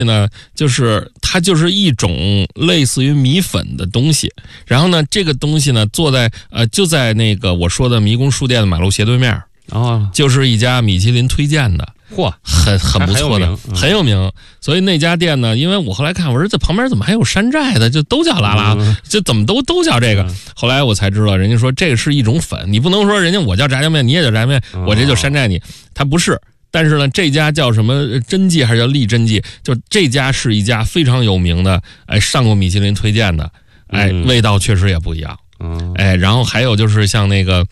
呢，就是它就是一种类似于米粉的东西，然后呢，这个东西呢，就在那个我说的迷宫书店的马路斜对面，就是一家米其林推荐的，很不错的，很有名。所以那家店呢，因为我后来看，我说这旁边怎么还有山寨的，就都叫拉拉，就怎么都叫这个。后来我才知道，人家说这个是一种粉，你不能说人家我叫炸酱面，你也叫炸酱面，我这就山寨你，它不是。但是呢，这家叫什么真记还是叫丽真记？就这家是一家非常有名的，上过米其林推荐的，味道确实也不一样，然后还有就是像那个